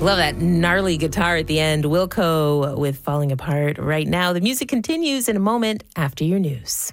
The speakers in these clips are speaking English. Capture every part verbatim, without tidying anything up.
Love that gnarly guitar at the end. Wilco with Falling Apart right now. The music continues in a moment after your news.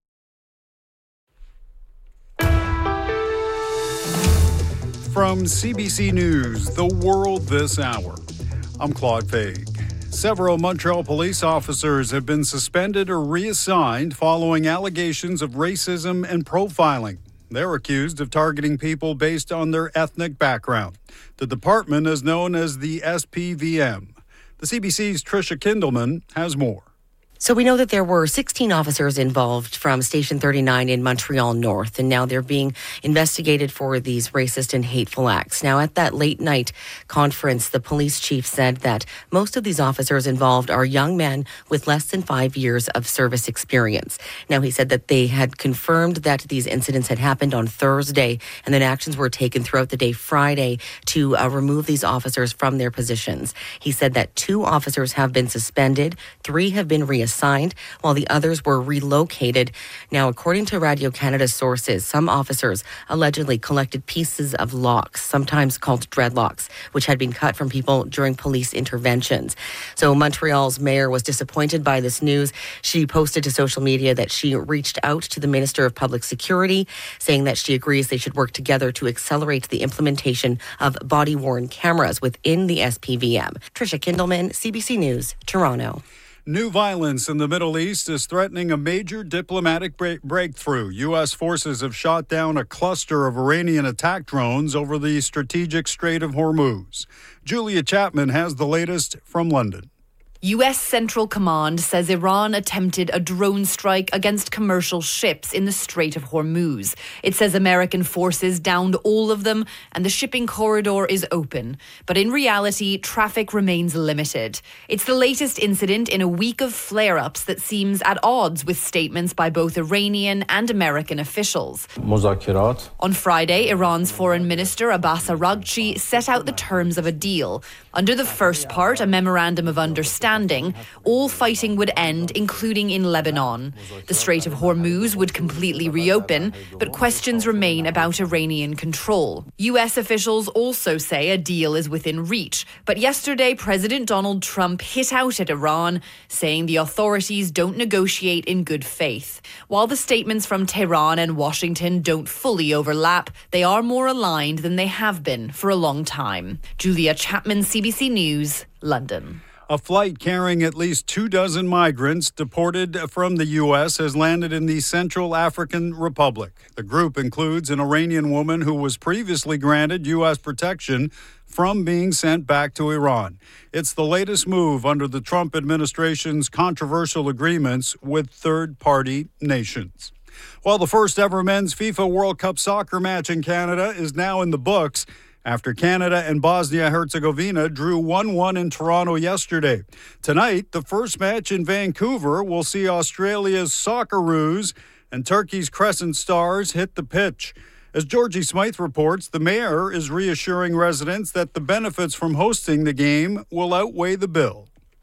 From C B C News, The World This Hour, I'm Claude Faig. Several Montreal police officers have been suspended or reassigned following allegations of racism and profiling. They're accused of targeting people based on their ethnic background. The department is known as the S P V M. The C B C's Tricia Kindleman has more. So we know that there were sixteen officers involved from Station thirty-nine in Montreal North, and now they're being investigated for these racist and hateful acts. Now, at that late night conference, the police chief said that most of these officers involved are young men with less than five years of service experience. Now, he said that they had confirmed that these incidents had happened on Thursday, and that actions were taken throughout the day Friday to uh, remove these officers from their positions. He said that two officers have been suspended, three have been reassigned. Assigned, while the others were relocated. Now, according to Radio Canada's sources, some officers allegedly collected pieces of locks, sometimes called dreadlocks, which had been cut from people during police interventions. So Montreal's mayor was disappointed by this news. She posted to social media that she reached out to the Minister of Public Security, saying that she agrees they should work together to accelerate the implementation of body-worn cameras within the S P V M. Tricia Kindleman, C B C News, Toronto. New violence in the Middle East is threatening a major diplomatic break- breakthrough. U S forces have shot down a cluster of Iranian attack drones over the strategic Strait of Hormuz. Julia Chapman has the latest from London. U S Central Command says Iran attempted a drone strike against commercial ships in the Strait of Hormuz. It says American forces downed all of them and the shipping corridor is open. But in reality, traffic remains limited. It's the latest incident in a week of flare-ups that seems at odds with statements by both Iranian and American officials. Muzakirat. On Friday, Iran's Foreign Minister Abbas Araghchi set out the terms of a deal. Under the first part, a memorandum of understanding, all fighting would end, including in Lebanon. The Strait of Hormuz would completely reopen, but questions remain about Iranian control. U S officials also say a deal is within reach, but yesterday President Donald Trump hit out at Iran, saying the authorities don't negotiate in good faith. While the statements from Tehran and Washington don't fully overlap, they are more aligned than they have been for a long time. Julia Chapman, C B C News, London. A flight carrying at least two dozen migrants deported from the U S has landed in the Central African Republic. The group includes an Iranian woman who was previously granted U S protection from being sent back to Iran. It's the latest move under the Trump administration's controversial agreements with third-party nations. While the first ever men's FIFA World Cup soccer match in Canada is now in the books, after Canada and Bosnia-Herzegovina drew one one in Toronto yesterday. Tonight, the first match in Vancouver will see Australia's Socceroos and Turkey's Crescent Stars hit the pitch. As Georgie Smythe reports, the mayor is reassuring residents that the benefits from hosting the game will outweigh the bill.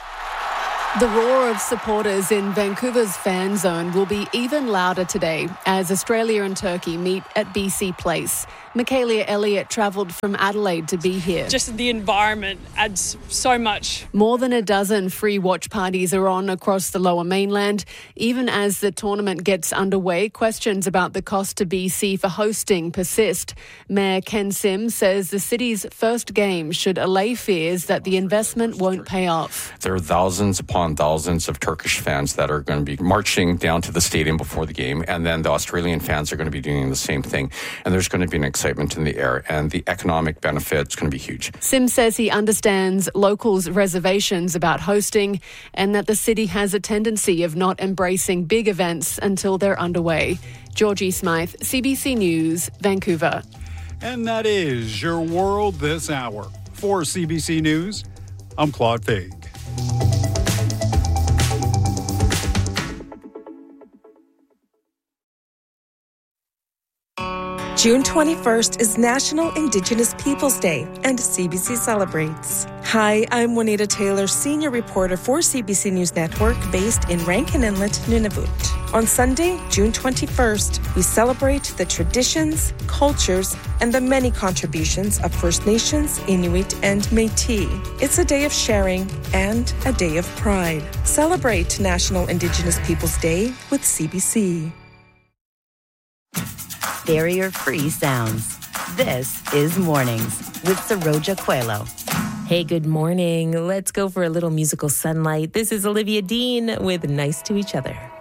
The roar of supporters in Vancouver's fan zone will be even louder today as Australia and Turkey meet at B C Place. Michaela Elliott travelled from Adelaide to be here. Just the environment adds so much. More than a dozen free watch parties are on across the Lower Mainland. Even as the tournament gets underway, questions about the cost to B C for hosting persist. Mayor Ken Sim says the city's first game should allay fears that the investment won't pay off. There are thousands upon thousands of Turkish fans that are going to be marching down to the stadium before the game, and then the Australian fans are going to be doing the same thing. And there's going to be an excitement in the air, and the economic benefit is going to be huge. Sim says he understands locals' reservations about hosting and that the city has a tendency of not embracing big events until they're underway. Georgie Smythe, C B C News, Vancouver. And that is your world this hour. For C B C News, I'm Claude Faig. June twenty-first is National Indigenous Peoples Day, and C B C celebrates. Hi, I'm Juanita Taylor, senior reporter for C B C News Network, based in Rankin Inlet, Nunavut. On Sunday, June twenty-first, we celebrate the traditions, cultures, and the many contributions of First Nations, Inuit, and Métis. It's a day of sharing and a day of pride. Celebrate National Indigenous Peoples Day with C B C. Barrier-free sounds. This is Mornings with Saroja Coelho. Hey, good morning. Let's go for a little musical sunlight. This is Olivia Dean with Nice to Each Other.